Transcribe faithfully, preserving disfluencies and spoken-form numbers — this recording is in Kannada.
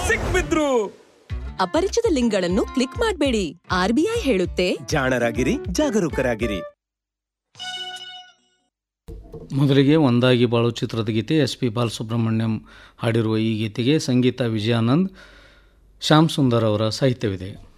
ಸಿಕ್ಬಿದ್ರು. ಅಪರಿಚಿತ ಲಿಂಕ್ಗಳನ್ನು ಕ್ಲಿಕ್ ಮಾಡಬೇಡಿ. ಆರ್ಬಿಐ ಹೇಳುತ್ತೆ, ಜಾಣರಾಗಿರಿ, ಜಾಗರೂಕರಾಗಿರಿ. ಮೊದಲಿಗೆ ಒಂದಾಗಿ ಬಾಳು ಚಿತ್ರದ ಗೀತೆ. ಎಸ್ ಪಿ ಬಾಲಸುಬ್ರಹ್ಮಣ್ಯಂ ಹಾಡಿರುವ ಈ ಗೀತೆಗೆ ಸಂಗೀತ ವಿಜಯಾನಂದ್, ಶ್ಯಾಮ್ ಸುಂದರ್ ಅವರ ಸಾಹಿತ್ಯವಿದೆ.